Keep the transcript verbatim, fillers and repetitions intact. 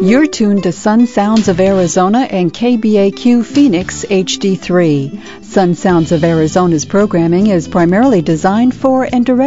You're tuned to Sun Sounds of Arizona and K B A Q Phoenix H D three. Sun Sounds of Arizona's programming is primarily designed for and directed